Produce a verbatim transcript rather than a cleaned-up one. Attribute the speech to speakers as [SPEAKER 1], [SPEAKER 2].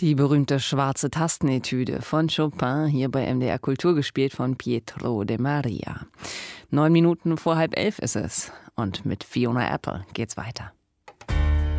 [SPEAKER 1] Die berühmte schwarze Tastenetüde von Chopin, hier bei M D R Kultur, gespielt von Pietro de Maria. Neun Minuten vor halb elf ist es. Und mit Fiona Apple geht's weiter.